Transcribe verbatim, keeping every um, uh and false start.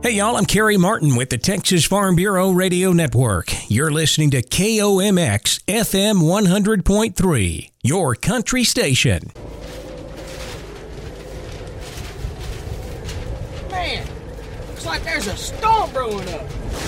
Hey y'all, I'm Kerry Martin with the Texas Farm Bureau Radio Network. You're listening to K O M X F M one hundred point three, your country station. Man, looks like there's a storm brewing up.